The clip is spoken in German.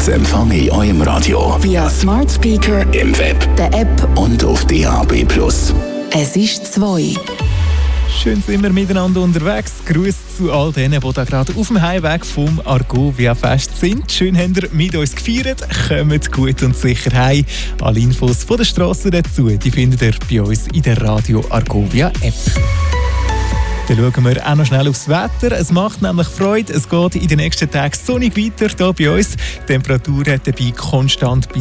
zu empfangen in eurem Radio. Via Smart Speaker, Im Web der App und auf DAB+. Es ist 2. Schön sind wir miteinander unterwegs. Gruß zu all denen, die da gerade auf dem Heimweg vom Argovia Fest sind. Schön habt ihr mit uns gefeiert. Kommt gut und sicher heim. Alle Infos von der Strasse dazu, die findet ihr bei uns in der Radio Argovia App. Dann schauen wir auch noch schnell aufs Wetter. Es macht nämlich Freude. Es geht in den nächsten Tagen sonnig weiter hier bei uns. Die Temperatur hat dabei konstant bis